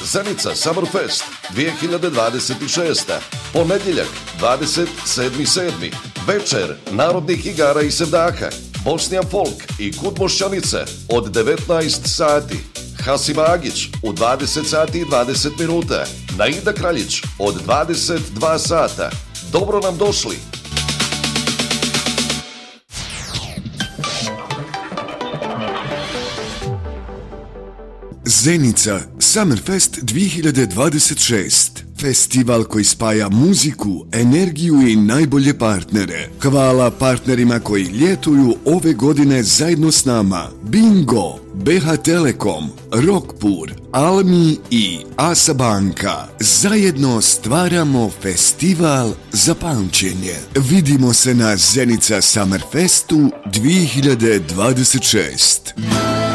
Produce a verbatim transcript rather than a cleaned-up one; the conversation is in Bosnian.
Zenica Summerfest dvije hiljade dvadeset šest. Ponedjeljak, dvadeset sedmi sedmi Večer narodnih igara i sevdaha. Bosnian folk i Kud Mošćanice od devetnaest sati. Hasim Agić u dvadeset sati i dvadeset minuta. Naida Kraljić od dvadeset dva sata. Dobro nam došli! Zenica Summerfest dvije hiljade dvadeset šest. Festival koji spaja muziku, energiju i najbolje partnere. Hvala partnerima koji ljetuju ove godine zajedno s nama. Bingo, B H Telekom, Rockpur, Almi i Asa Banka. Zajedno stvaramo festival za pamćenje. Vidimo se na Zenica Summerfestu dvije hiljade dvadeset šest.